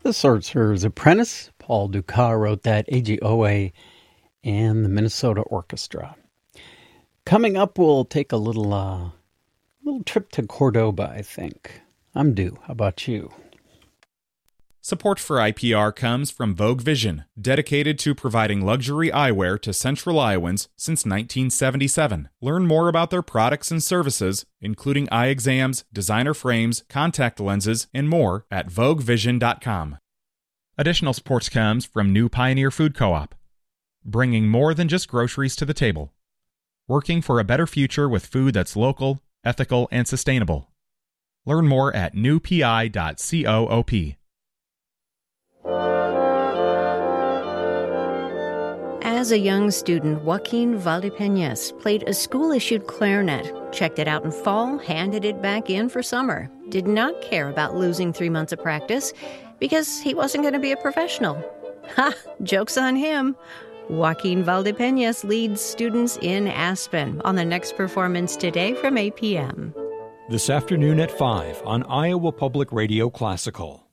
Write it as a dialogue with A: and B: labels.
A: The Sorcerer's Apprentice. Paul Dukas wrote that, AGOA, and the Minnesota Orchestra. Coming up, we'll take a little trip to Cordoba, I think. I'm due. How about you?
B: Support for IPR comes from Vogue Vision, dedicated to providing luxury eyewear to Central Iowans since 1977. Learn more about their products and services, including eye exams, designer frames, contact lenses, and more at VogueVision.com. Additional support comes from New Pioneer Food Co-op, bringing more than just groceries to the table. Working for a better future with food that's local, ethical, and sustainable. Learn more at newpi.coop.
C: As a young student, Joaquin Valdepeñas played a school-issued clarinet, checked it out in fall, handed it back in for summer. Did not care about losing 3 months of practice because he wasn't going to be a professional. Ha! Joke's on him. Joaquin Valdepeñas leads students in Aspen on the next performance today from 8 p.m.
D: This afternoon at 5 on Iowa Public Radio Classical.